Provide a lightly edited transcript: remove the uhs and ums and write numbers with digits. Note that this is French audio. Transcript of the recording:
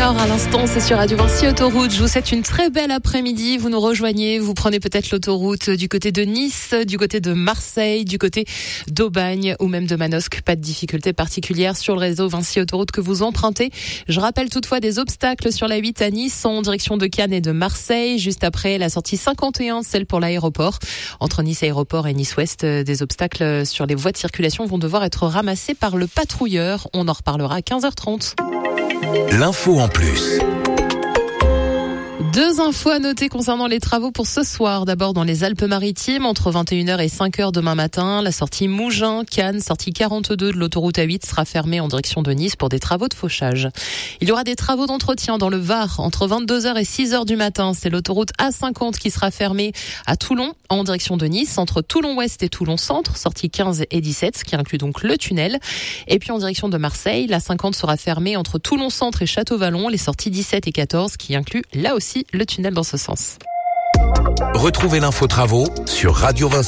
Summer à l'instant, c'est sur Radio Vinci Autoroute. Je vous souhaite une très belle après-midi. Vous nous rejoignez, vous prenez peut-être l'autoroute du côté de Nice, du côté de Marseille, du côté d'Aubagne ou même de Manosque. Pas de difficultés particulières sur le réseau Vinci Autoroute que vous empruntez. Je rappelle toutefois des obstacles sur la 8 à Nice en direction de Cannes et de Marseille, juste après la sortie 51, celle pour l'aéroport. Entre Nice Aéroport et Nice Ouest, des obstacles sur les voies de circulation vont devoir être ramassés par le patrouilleur. On en reparlera à 15h30. L'info en plus. Deux infos à noter concernant les travaux pour ce soir. D'abord dans les Alpes-Maritimes, entre 21h et 5h demain matin, la sortie Mougins-Cannes, sortie 42 de l'autoroute A8 sera fermée en direction de Nice pour des travaux de fauchage. Il y aura des travaux d'entretien dans le Var entre 22h et 6h du matin. C'est l'autoroute A50 qui sera fermée à Toulon en direction de Nice, entre Toulon-Ouest et Toulon-Centre, sortie 15 et 17, ce qui inclut donc le tunnel. Et puis en direction de Marseille, la 50 sera fermée entre Toulon-Centre et Château-Vallon, les sorties 17 et 14, qui inclut là aussi le tunnel dans ce sens. Retrouvez l'info travaux sur Radio Vinci.